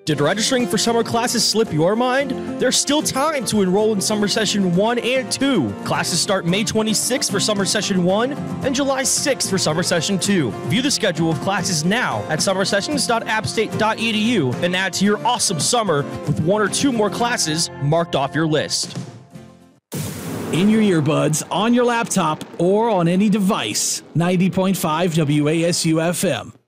Did registering for summer classes slip your mind? There's still time to enroll in Summer Session 1 and 2. Classes start May 26th for Summer Session 1 and July 6th for Summer Session 2. View the schedule of classes now at summersessions.appstate.edu and add to your awesome summer with 1 or 2 more classes marked off your list. In your earbuds, on your laptop, or on any device, 90.5 WASU FM.